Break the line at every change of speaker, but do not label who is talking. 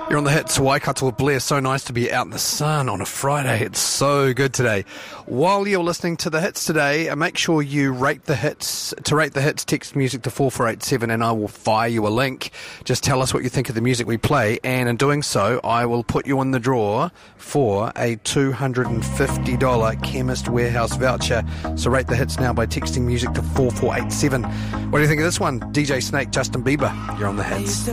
You're on the hits, Waikato with Blair. So nice to be out in the sun on a Friday. It's so good today. While you're listening to the hits today, make sure you rate the hits. To rate the hits, text music to 4487 and I will fire you a link. Just tell us what you think of the music we play, and in doing so, I will put you in the draw for a $250 Chemist Warehouse voucher. So rate the hits now by texting music to 4487. What do you think of this one? DJ Snake, Justin Bieber. You're on the hits.